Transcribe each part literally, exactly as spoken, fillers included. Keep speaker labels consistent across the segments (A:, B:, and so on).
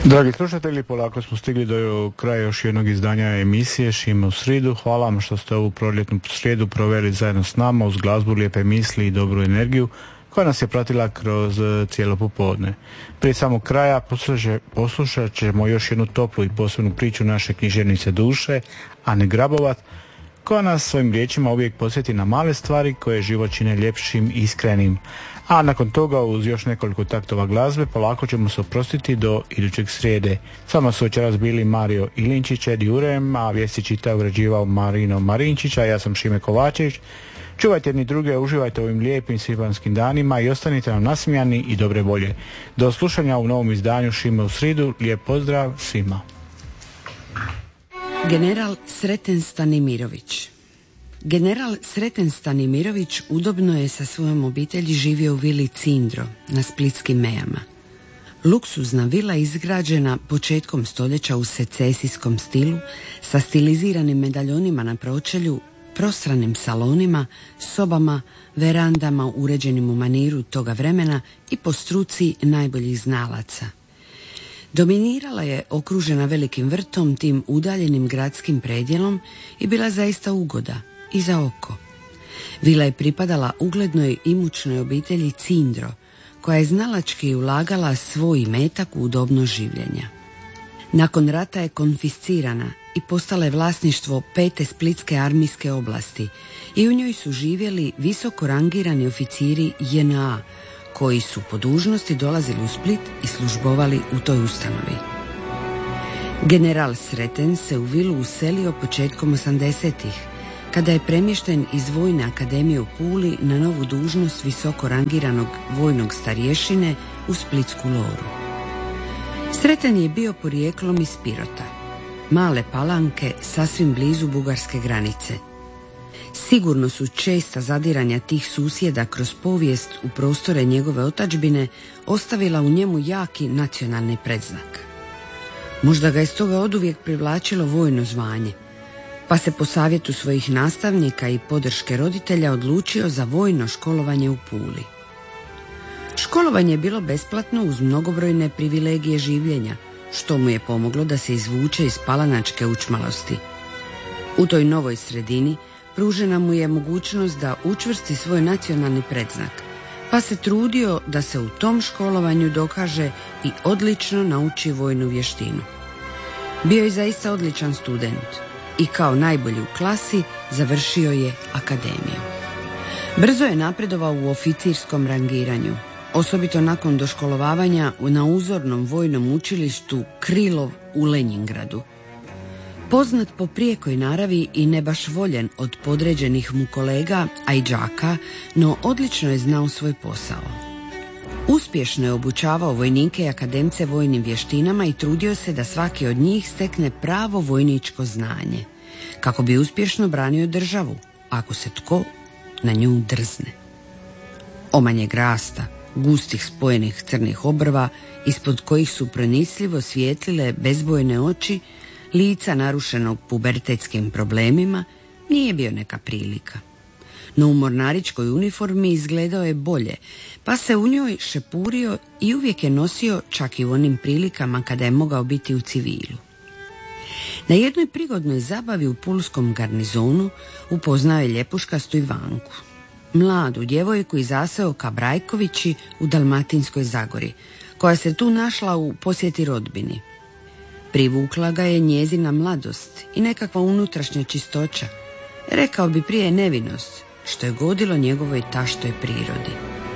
A: Dragi slušatelji, polako smo stigli do kraja još jednog izdanja emisije Šime u sridu. Hvala vam što ste ovu proljetnu srijedu proveli zajedno s nama uz glazbu, lijepe misli i dobru energiju koja nas je pratila kroz cijelo popodne. Prije samog kraja poslušat, poslušat ćemo još jednu toplu i posebnu priču naše književnice duše, Ane Grabovat, koja nas svojim riječima uvijek podsjeti na male stvari koje život čine ljepšim i iskrenim. A nakon toga, uz još nekoliko taktova glazbe, polako ćemo se oprostiti do idućeg srijede. Samo su večeras bili Mario Ilinčić, Edi Urem, a vijesti čitao i uređivao Marino Marinčić, a ja sam Šime Kovačević. Čuvajte jedni druge, uživajte ovim lijepim svibanskim danima i ostanite nam nasmijani i dobre volje. Do slušanja u novom izdanju Šime u sridu. Lijep pozdrav svima.
B: General Sreten Stanimirović. General Sreten Stanimirović udobno je sa svojom obitelji živio u vili Cindro na Splitskim mejama. Luksuzna vila izgrađena početkom stoljeća u secesijskom stilu sa stiliziranim medaljonima na pročelju, prostranim salonima, sobama, verandama uređenim u maniru toga vremena i po struci najboljih znalaca. Dominirala je okružena velikim vrtom, tim udaljenim gradskim predjelom i bila zaista ugoda i za oko. Vila je pripadala uglednoj imućnoj obitelji Cindro, koja je znalački ulagala svoj imetak u udobno življenja. Nakon rata je konfiscirana i postala je vlasništvo pete Splitske armijske oblasti i u njoj su živjeli visoko rangirani oficiri J N A, koji su po dužnosti dolazili u Split i službovali u toj ustanovi. General Sreten se u vilu uselio početkom osamdesetih, kada je premješten iz Vojne akademije u Puli na novu dužnost visoko rangiranog vojnog starješine u Splitsku loru. Sreten je bio porijeklom iz Pirota, male Palanke sasvim blizu bugarske granice. Sigurno su česta zadiranja tih susjeda kroz povijest u prostore njegove otadžbine ostavila u njemu jaki nacionalni predznak. Možda ga je stoga oduvijek privlačilo vojno zvanje, pa se po savjetu svojih nastavnika i podrške roditelja odlučio za vojno školovanje u Puli. Školovanje je bilo besplatno uz mnogobrojne privilegije življenja, što mu je pomoglo da se izvuče iz palanačke učmalosti. U toj novoj sredini pružena mu je mogućnost da učvrsti svoj nacionalni predznak, pa se trudio da se u tom školovanju dokaže i odlično nauči vojnu vještinu. Bio je zaista odličan student i kao najbolji u klasi završio je akademiju. Brzo je napredovao u oficirskom rangiranju, osobito nakon doškolovavanja na uzornom vojnom učilištu Krilov u Lenjingradu. Poznat po prijekoj naravi i ne baš voljen od podređenih mu kolega, a i đaka, no odlično je znao svoj posao. Uspješno je obučavao vojnike i akademce vojnim vještinama i trudio se da svaki od njih stekne pravo vojničko znanje, kako bi uspješno branio državu, ako se tko na nju drzne. Omanjeg rasta, gustih spojenih crnih obrva, ispod kojih su pronicljivo svijetlile bezbojne oči, lica narušenog pubertetskim problemima, nije bio neka prilika. No u mornaričkoj uniformi izgledao je bolje, pa se u njoj šepurio i uvijek je nosio čak i u onim prilikama kada je mogao biti u civilu. Na jednoj prigodnoj zabavi u pulskom garnizonu upoznao je ljepuškastu Ivanku, mladu djevojku iz zaseoka Brajkovići u Dalmatinskoj Zagori, koja se tu našla u posjeti rodbini. Privukla ga je njezina mladost i nekakva unutrašnja čistoća, rekao bi prije nevinost, što je godilo njegovoj taštoj prirodi.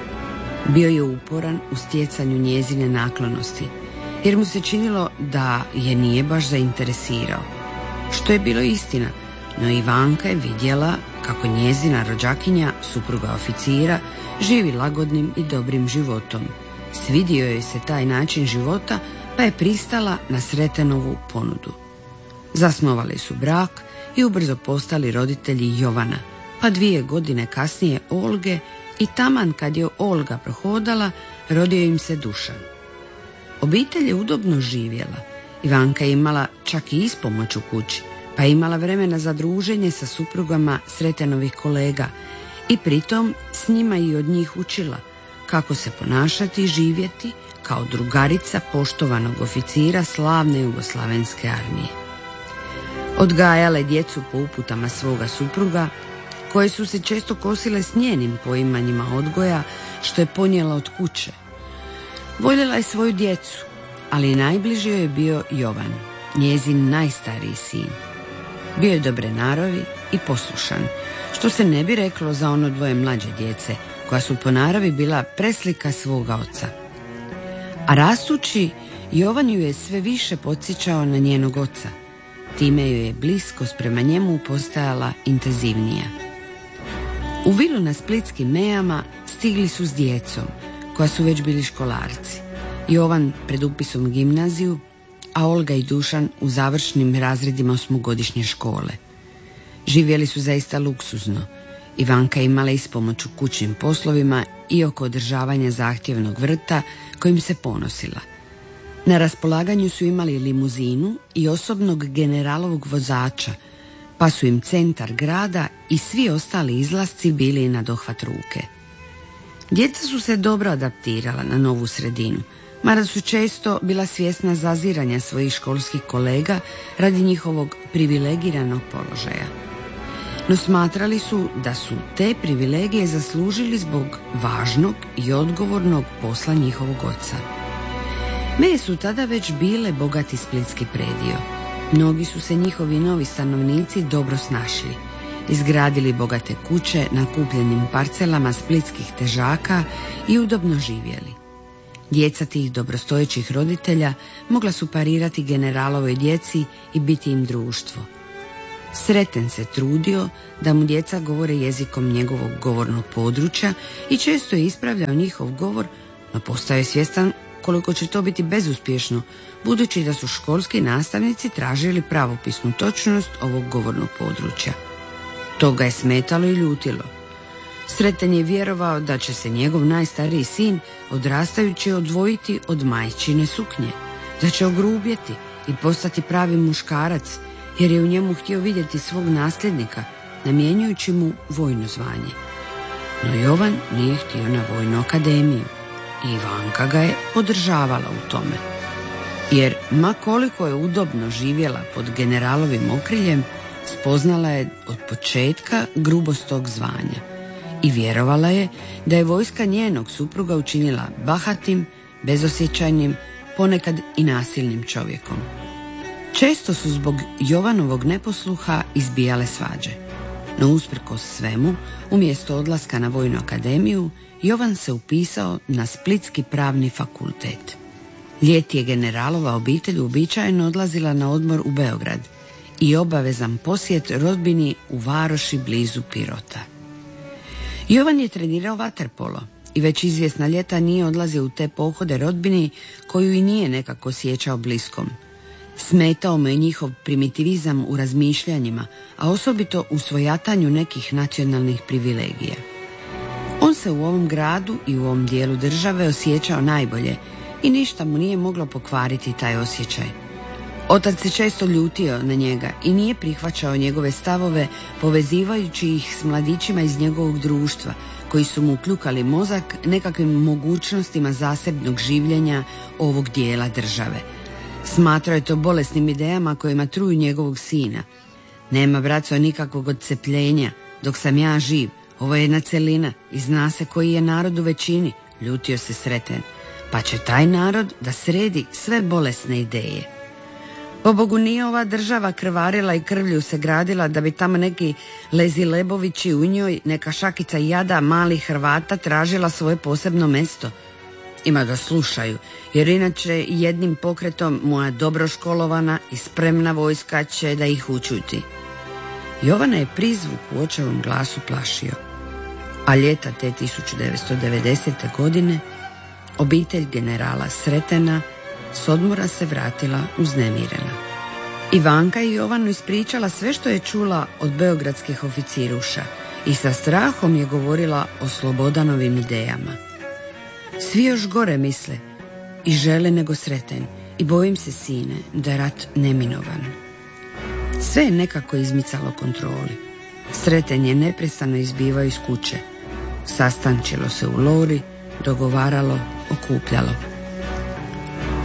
B: Bio je uporan u stjecanju njezine naklonosti, jer mu se činilo da je nije baš zainteresirao, što je bilo istina, no Ivanka je vidjela kako njezina rođakinja, supruga oficira, živi lagodnim i dobrim životom. Svidio joj se taj način života, pa je pristala na Sretenovu ponudu. Zasnovali su brak i ubrzo postali roditelji Jovana, pa dvije godine kasnije Olge, i taman kad je Olga prohodala, rodio im se Dušan. Obitelj je udobno živjela. Ivanka je imala čak i ispomoć u kući, pa je imala vremena za druženje sa suprugama Sretenovih kolega i pritom s njima i od njih učila kako se ponašati i živjeti kao drugarica poštovanog oficira slavne jugoslavenske armije. Odgajala je djecu po uputama svoga supruga, koje su se često kosile s njenim poimanjima odgoja, što je ponijela od kuće. Voljela je svoju djecu, ali najbliži joj je bio Jovan, njezin najstariji sin. Bio je dobre naravi i poslušan, što se ne bi reklo za ono dvoje mlađe djece, koja su po naravi bila preslika svoga oca. A rastući, Jovan ju je sve više podsjećao na njenog oca. Time joj je bliskost prema njemu postajala intenzivnija. U vilu na Splitskim mejama stigli su s djecom, koja su već bili školarci. Jovan pred upisom u gimnaziju, a Olga i Dušan u završnim razredima osmogodišnje škole. Živjeli su zaista luksuzno. Ivanka imala ispomoć u kućnim poslovima i oko održavanja zahtjevnog vrta kojim se ponosila. Na raspolaganju su imali limuzinu i osobnog generalovog vozača, pa su im centar grada i svi ostali izlasci bili na dohvat ruke. Djeca su se dobro adaptirala na novu sredinu, mada su često bila svjesna zaziranja svojih školskih kolega radi njihovog privilegiranog položaja. No smatrali su da su te privilegije zaslužili zbog važnog i odgovornog posla njihovog oca. Meje su tada već bile bogati splitski predio. Mnogi su se njihovi novi stanovnici dobro snašli. Izgradili bogate kuće na kupljenim parcelama splitskih težaka i udobno živjeli. Djeca tih dobrostojećih roditelja mogla su parirati generalovoj djeci i biti im društvo. Sreten se trudio da mu djeca govore jezikom njegovog govornog područja i često je ispravljao njihov govor, no postao je svjestan koliko će to biti bezuspješno, budući da su školski nastavnici tražili pravopisnu točnost ovog govornog područja. To ga je smetalo i ljutilo. Sretan je vjerovao da će se njegov najstariji sin odrastajući odvojiti od majčine suknje, da će ogrubjeti i postati pravi muškarac, jer je u njemu htio vidjeti svog nasljednika, namjenjujući mu vojno zvanje. No Jovan nije htio na vojnu akademiju i Ivanka ga je podržavala u tome. Jer ma koliko je udobno živjela pod generalovim okriljem, spoznala je od početka grubost tog zvanja i vjerovala je da je vojska njenog supruga učinila bahatim, bezosjećajnim, ponekad i nasilnim čovjekom. Često su zbog Jovanovog neposluha izbijale svađe. No usprkos svemu, umjesto odlaska na vojnu akademiju, Jovan se upisao na Splitski pravni fakultet. Ljeti je generalova obitelj uobičajeno odlazila na odmor u Beograd i obavezan posjet rodbini u varoši blizu Pirota. Jovan je trenirao vaterpolo i već izvjesna ljeta nije odlazio u te pohode rodbini koju i nije nekako sjećao bliskom. Smetao mu je njihov primitivizam u razmišljanjima, a osobito u svojatanju nekih nacionalnih privilegija. On se u ovom gradu i u ovom dijelu države osjećao najbolje i ništa mu nije moglo pokvariti taj osjećaj. Otac se često ljutio na njega i nije prihvaćao njegove stavove, povezivajući ih s mladićima iz njegovog društva, koji su mu kljukali mozak nekakvim mogućnostima zasebnog življenja ovog dijela države. Smatrao je to bolesnim idejama kojima truju njegovog sina. Nema, braco, nikakvog odcepljenja. Dok sam ja živ, ovo je jedna celina i zna se koji je narod u većini, ljutio se Sreten. Pa će taj narod da sredi sve bolesne ideje. Pobogu, nije ova država krvarila i krvlju se gradila da bi tamo neki lezilebovići u njoj, neka šakica jada malih Hrvata tražila svoje posebno mesto. Ima da slušaju, jer inače jednim pokretom moja dobro školovana i spremna vojska će da ih učuti. Jovana je prizvuk u očevom glasu plašio. A ljeta te tisuću devetsto devedesete. godine obitelj generala Sretena s odmora se vratila uznemirena. Ivanka je Jovanu ispričala sve što je čula od beogradskih oficiruša i sa strahom je govorila o Slobodanovim idejama. Svi još gore misle i žele nego Sreten i bojim se, sine, da je rat neminovan. Sve je nekako izmicalo kontroli. Sreten je neprestano izbivao iz kuće. Sastančilo se u lori, dogovaralo, okupljalo.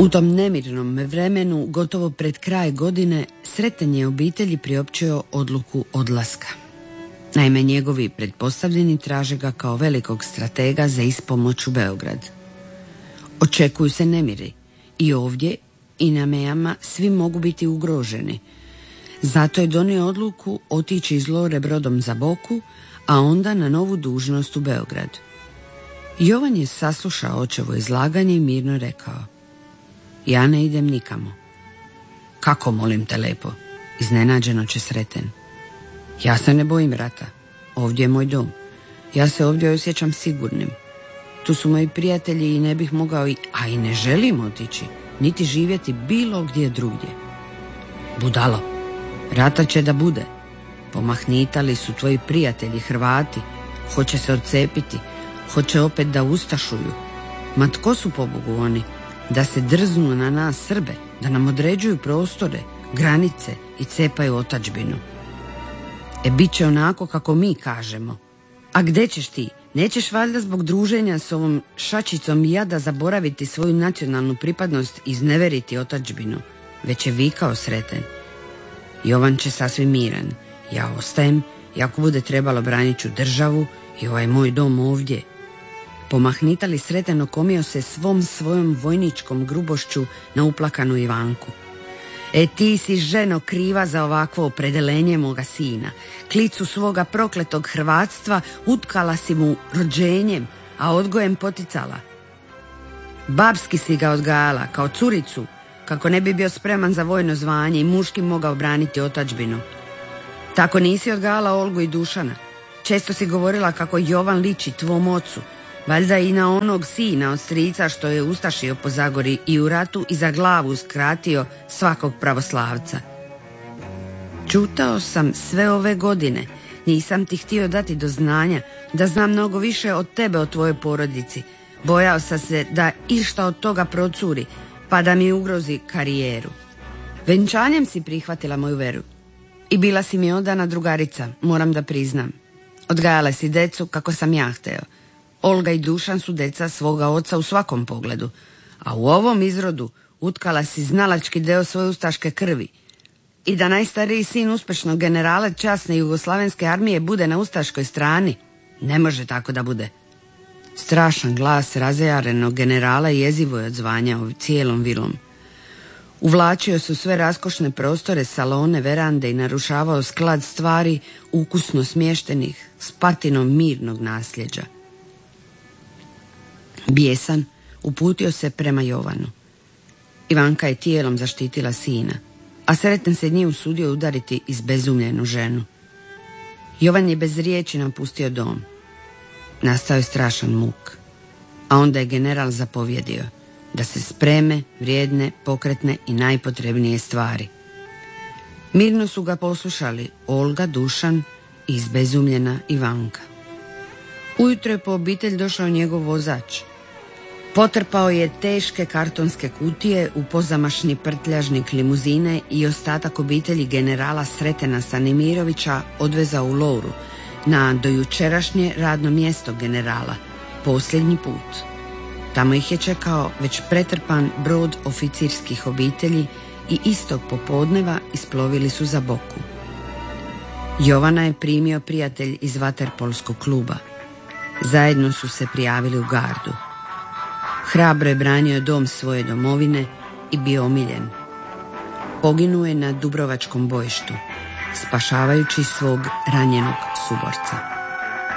B: U tom nemirnom vremenu, gotovo pred kraj godine, Sreten je obitelji priopćio odluku odlaska. Naime, njegovi pretpostavljeni traže ga kao velikog stratega za ispomoć u Beograd. Očekuju se nemiri i ovdje i na mejama svi mogu biti ugroženi. Zato je donio odluku otići iz Lore brodom za Boku, a onda na novu dužnost u Beograd. Jovan je saslušao očevo izlaganje i mirno rekao: ja ne idem nikamo. Kako, molim te lepo? Iznenađeno će Sreten. Ja se ne bojim rata. Ovdje je moj dom. Ja se ovdje osjećam sigurnim. Tu su moji prijatelji i ne bih mogao, i, a i ne želim otići, niti živjeti bilo gdje drugdje. Budalo, rata će da bude. Pomahnitali su tvoji prijatelji Hrvati. Hoće se odcepiti. Hoće opet da ustašuju. Ma tko su pobogu oni? Da se drznu na nas Srbe, da nam određuju prostore, granice i cepaju otadžbinu. E, bit će onako kako mi kažemo. A gde ćeš ti? Nećeš valjda zbog druženja s ovom šačicom jada zaboraviti svoju nacionalnu pripadnost i izneveriti otadžbinu, već je vikao Sreten. Jovan će sasvim miran. Ja ostajem i ako bude trebalo branit ću državu i ovaj moj dom ovdje. Pomahnitali Sreten okomio se svom svojom vojničkom grubošću na uplakanu Ivanku. E, ti si, ženo, kriva za ovakvo opredelenje moga sina. Klicu svoga prokletog hrvatstva utkala si mu rođenjem, a odgojem poticala. Babski si ga odgajala, kao curicu, kako ne bi bio spreman za vojno zvanje i muški mogao braniti otadžbinu. Tako nisi odgajala Olgu i Dušana. Često si govorila kako Jovan liči tvom ocu, valjda i na onog sina od strica što je ustašio po Zagori i u ratu i za glavu skratio svakog pravoslavca. Čutao sam sve ove godine, nisam ti htio dati do znanja da znam mnogo više od tebe, o tvojoj porodici. Bojao sam se da išta od toga procuri, pa da mi ugrozi karijeru. Venčanjem si prihvatila moju veru i bila si mi odana drugarica, moram da priznam. Odgajala si decu kako sam ja hteo. Olga i Dušan su deca svoga oca u svakom pogledu, a u ovom izrodu utkala si znalački deo svoje ustaške krvi. I da najstariji sin uspešnog generala časne jugoslavenske armije bude na ustaškoj strani, ne može tako da bude. Strašan glas razjarenog generala jezivo je odzvanjao cijelom vilom. Uvlačio su sve raskošne prostore, salone, verande i narušavao sklad stvari ukusno smještenih s patinom mirnog nasljeđa. Bijesan uputio se prema Jovanu. Ivanka je tijelom zaštitila sina, a Sreten se nije usudio udariti izbezumljenu ženu. Jovan je bez riječi napustio dom. Nastao je strašan muk, a onda je general zapovjedio da se spreme vrijedne, pokretne i najpotrebnije stvari. Mirno su ga poslušali Olga, Dušan i izbezumljena Ivanka. Ujutro je po obitelj došao njegov vozač. Potrpao je teške kartonske kutije u pozamašni prtljažnik limuzine i ostatak obitelji generala Sretena Stanimirovića odvezao u Loru, na dojučerašnje radno mjesto generala, posljednji put. Tamo ih je čekao već pretrpan brod oficirskih obitelji i istog popodneva isplovili su za Boku. Jovana je primio prijatelj iz vaterpolskog kluba. Zajedno su se prijavili u gardu. Hrabro je branio dom svoje domovine i bio omiljen. Poginuo je na Dubrovačkom bojištu, spašavajući svog ranjenog suborca.